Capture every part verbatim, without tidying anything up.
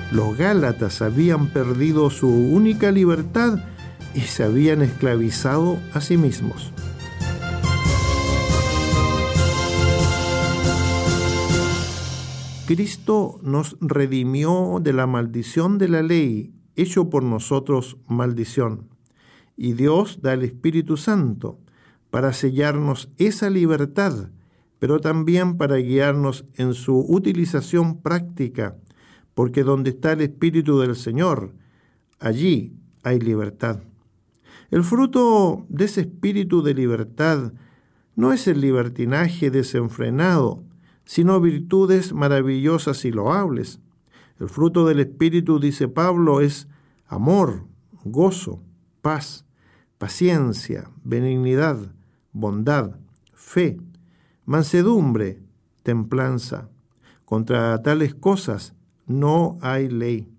Los gálatas habían perdido su única libertad y se habían esclavizado a sí mismos. Cristo nos redimió de la maldición de la ley, hecho por nosotros maldición. Y Dios da el Espíritu Santo para sellarnos esa libertad, pero también para guiarnos en su utilización práctica, porque donde está el Espíritu del Señor, allí hay libertad. El fruto de ese espíritu de libertad no es el libertinaje desenfrenado, sino virtudes maravillosas y loables. El fruto del Espíritu, dice Pablo, es amor, gozo, paz, paciencia, benignidad, bondad, fe, mansedumbre, templanza. Contra tales cosas no hay ley.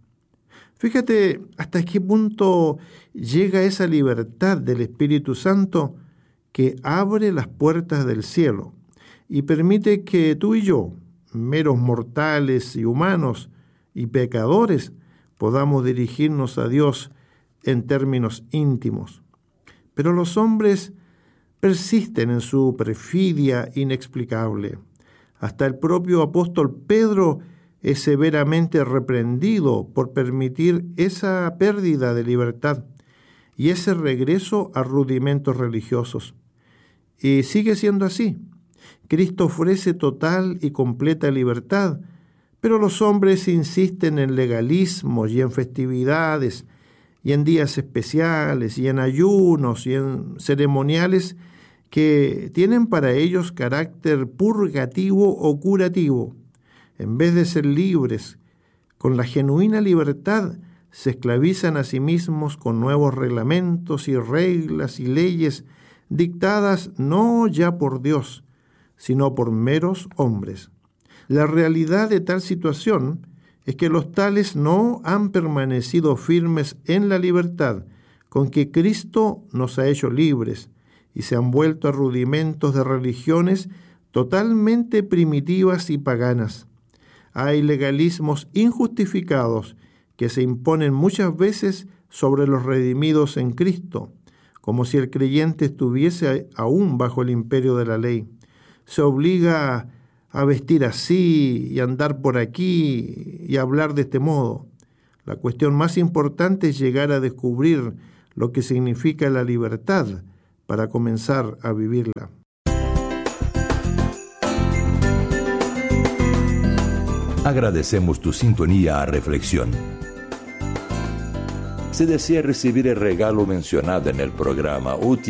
Fíjate hasta qué punto llega esa libertad del Espíritu Santo que abre las puertas del cielo y permite que tú y yo, meros mortales y humanos y pecadores, podamos dirigirnos a Dios en términos íntimos. Pero los hombres persisten en su perfidia inexplicable. Hasta el propio apóstol Pedro es severamente reprendido por permitir esa pérdida de libertad y ese regreso a rudimentos religiosos. Y sigue siendo así. Cristo ofrece total y completa libertad, pero los hombres insisten en legalismos y en festividades y en días especiales y en ayunos y en ceremoniales que tienen para ellos carácter purgativo o curativo. En vez de ser libres, con la genuina libertad, se esclavizan a sí mismos con nuevos reglamentos y reglas y leyes dictadas no ya por Dios, sino por meros hombres. La realidad de tal situación es que los tales no han permanecido firmes en la libertad con que Cristo nos ha hecho libres y se han vuelto a rudimentos de religiones totalmente primitivas y paganas. Hay legalismos injustificados que se imponen muchas veces sobre los redimidos en Cristo, como si el creyente estuviese aún bajo el imperio de la ley. Se obliga a vestir así y andar por aquí y hablar de este modo. La cuestión más importante es llegar a descubrir lo que significa la libertad para comenzar a vivirla. Agradecemos tu sintonía a Reflexión. Si desea recibir el regalo mencionado en el programa o